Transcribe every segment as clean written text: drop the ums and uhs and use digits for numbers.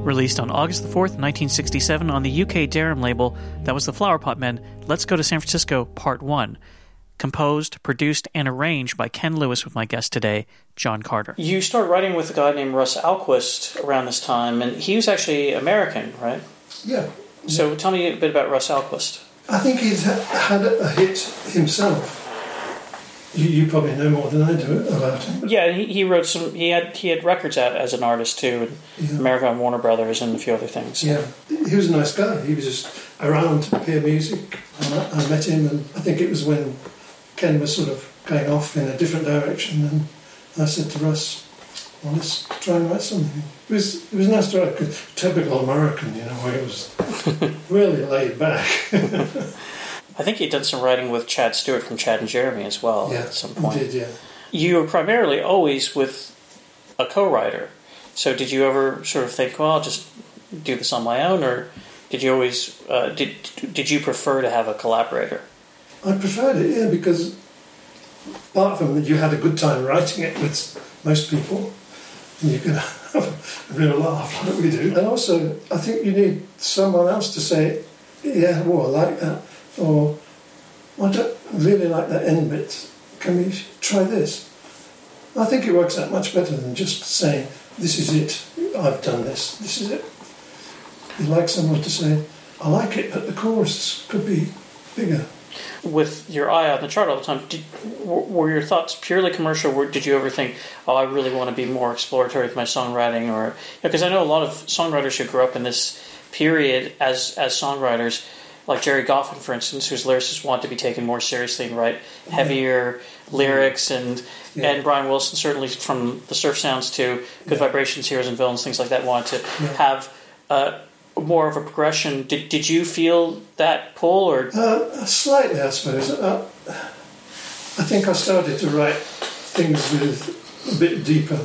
Released on August the 4th, 1967 on the UK Darum label, that was the Flowerpot Men, Let's Go to San Francisco Part 1. Composed, produced, and arranged by Ken Lewis with my guest today, John Carter. You started writing with a guy named Russ Alquist around this time, and he was actually American, right? Yeah. So tell me a bit about Russ Alquist. I think he's had a hit himself. You probably know more than I do about him. Yeah, he wrote some. He had records out as an artist too, and America and Warner Brothers and a few other things. Yeah, he was a nice guy. He was just around to hear music. I met him, and I think it was when Ken was sort of going off in a different direction, and I said to Russ, "Well, let's try and write something." It was nice to write, because typical American, where it was really laid back. I think you'd done some writing with Chad Stewart from Chad and Jeremy as well at some point. Yeah, did, yeah. You were primarily always with a co-writer. So did you ever sort of think, well, I'll just do this on my own, or did you always did you prefer to have a collaborator? I preferred it, yeah, because apart from that, you had a good time writing it with most people, and you could have a real laugh like we do. And also, I think you need someone else to say, yeah, well, I like that. Or, I don't really like that end bit. Can we try this? I think it works out much better than just saying, this is it, I've done this, this is it. You'd like someone to say, I like it, but the chorus could be bigger. With your eye on the chart all the time, were your thoughts purely commercial? Or did you ever think, I really want to be more exploratory with my songwriting? Or because I know a lot of songwriters who grew up in this period as songwriters, like Jerry Goffin, for instance, whose lyricists want to be taken more seriously and write heavier lyrics, and Brian Wilson, certainly from the Surf Sounds to Good Vibrations, Heroes and Villains, things like that, wanted to have more of a progression. Did you feel that pull? Or slightly, I suppose. I think I started to write things with a bit deeper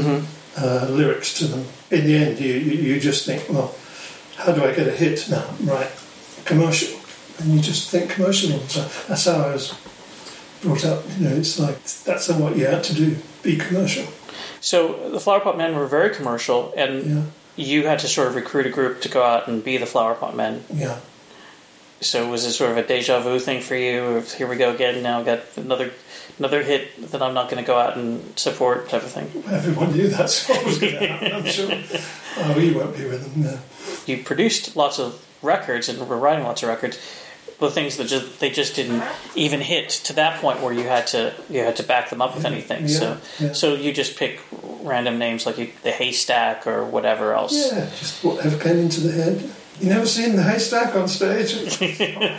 lyrics to them. In the end, you just think, well, how do I get a hit now? Right. Commercial, and you just think commercial. So that's how I was brought up. It's like that's what you had to do: be commercial. So the Flowerpot Men were very commercial, and you had to sort of recruit a group to go out and be the Flowerpot Men. Yeah. So was it sort of a deja vu thing for you? Here we go again. Now I've got another hit that I'm not going to go out and support, type of thing. Everyone knew that's what was going to happen. I'm sure. We won't be with them. No. You produced lots of records and were writing lots of records, but things that they just didn't even hit to that point where you had to back them up with anything. So you just pick random names like the Haystack or whatever else. Yeah, just whatever came into the head. You never seen the Haystack on stage?